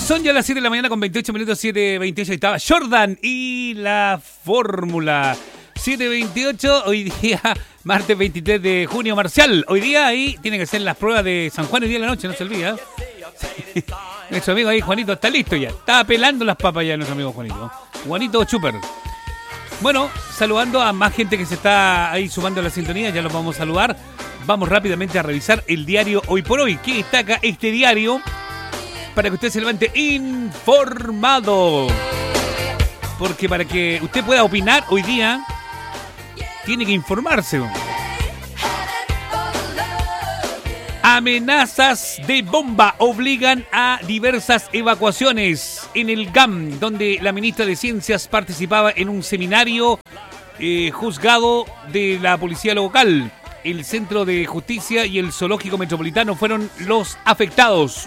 Son ya las 7 de la mañana con 28 minutos, 7:28. Ahí estaba Jordan y la fórmula. 7:28, hoy día, martes 23 de junio, Marcial. Hoy día ahí tienen que ser las pruebas de San Juan, hoy día en la noche, no se olvida. Nuestro amigo ahí, Juanito, está listo ya. Está pelando las papas ya nuestro amigo Juanito. Juanito Chuper. Bueno, saludando a más gente que se está ahí sumando a la sintonía, ya los vamos a saludar. Vamos rápidamente a revisar el diario Hoy por Hoy. ¿Qué destaca este diario? Para que usted se levante informado. Porque para que usted pueda opinar hoy día, tiene que informarse. Amenazas de bomba obligan a diversas evacuaciones. En el GAM, donde la ministra de Ciencias participaba en un seminario juzgado de la policía local. El Centro de Justicia y el Zoológico Metropolitano fueron los afectados.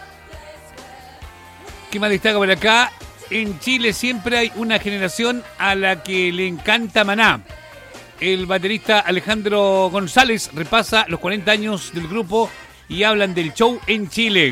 ¿Qué más destaca por acá? En Chile siempre hay una generación a la que le encanta Maná. El baterista Alejandro González repasa los 40 años del grupo y hablan del show en Chile.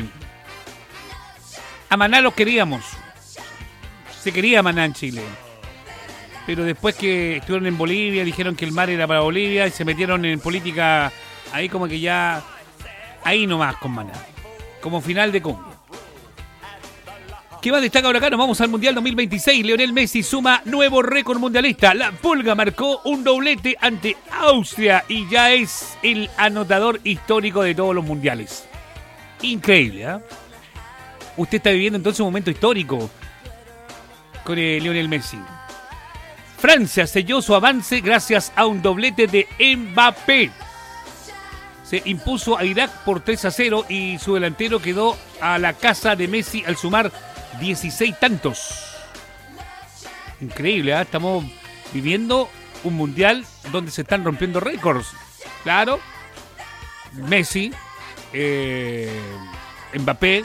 A Maná los queríamos. Se quería Maná en Chile. Pero después que estuvieron en Bolivia, dijeron que el mar era para Bolivia y se metieron en política ahí como que ya... Ahí nomás con Maná. Como final de Congo. ¿Qué más destaca ahora acá? Nos vamos al Mundial 2026. Lionel Messi suma nuevo récord mundialista. La Pulga marcó un doblete ante Austria y ya es el anotador histórico de todos los mundiales. Increíble, ¿eh? Usted está viviendo entonces un momento histórico con Lionel Messi. Francia selló su avance gracias a un doblete de Mbappé. Se impuso a Irak por 3-0 y su delantero quedó a la casa de Messi al sumar 16 tantos. Increíble, ¿eh? Estamos viviendo un mundial donde se están rompiendo récords. Claro, Messi, Mbappé.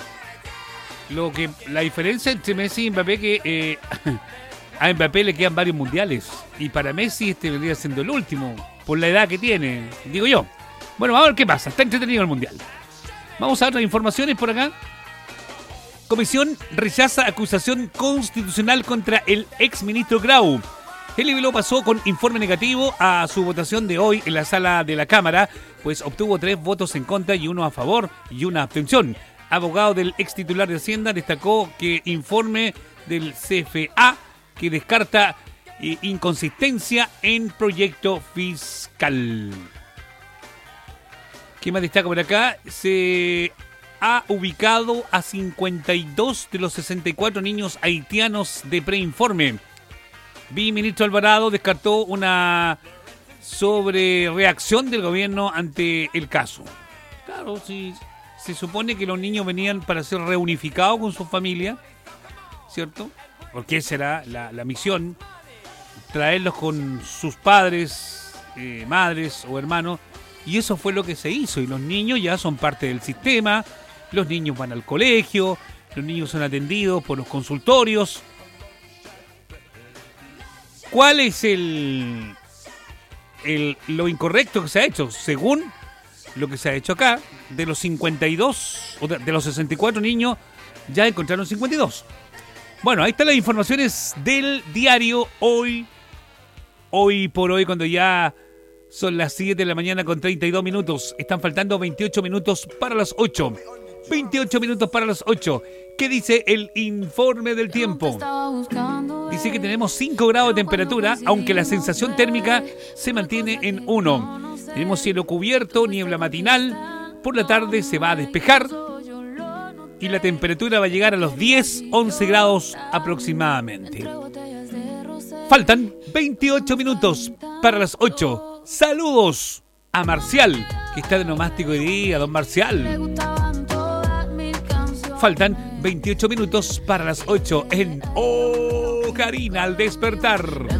La diferencia entre Messi y Mbappé que a Mbappé le quedan varios mundiales y para Messi este vendría siendo el último por la edad que tiene, digo yo. Bueno, vamos a ver qué pasa. Está entretenido el mundial. Vamos a ver las informaciones por acá. Comisión rechaza acusación constitucional contra el exministro Grau. El libelo pasó con informe negativo a su votación de hoy en la sala de la Cámara, pues obtuvo 3 votos en contra y 1 a favor y 1 abstención. Abogado del ex titular de Hacienda destacó que informe del CFA que descarta inconsistencia en proyecto fiscal. ¿Qué más destaca por acá? Se ha ubicado a 52 de los 64 niños haitianos de preinforme. Viceministro Alvarado descartó una sobrereacción del gobierno ante el caso. Claro, sí, se supone que los niños venían para ser reunificados con su familia, ¿cierto? Porque esa era la misión, traerlos con sus padres, madres o hermanos. Y eso fue lo que se hizo. Y los niños ya son parte del sistema. Los niños van al colegio. Los niños son atendidos por los consultorios. ¿Cuál es lo incorrecto que se ha hecho? Según lo que se ha hecho acá, de los 52, o de los 64 niños, ya encontraron 52. Bueno, ahí están las informaciones del diario Hoy por Hoy, cuando ya... Son las 7 de la mañana con 32 minutos. Están faltando 28 minutos para las 8. 28 minutos para las 8. ¿Qué dice el informe del tiempo? Dice que tenemos 5 grados de temperatura, aunque la sensación térmica se mantiene en 1. Tenemos cielo cubierto, niebla matinal. Por la tarde se va a despejar. Y la temperatura va a llegar a los 10-11 grados aproximadamente. Faltan 28 minutos para las 8. Saludos a Marcial, que está de nomástico hoy día, don Marcial. Faltan 28 minutos para las 8 en Karina al despertar.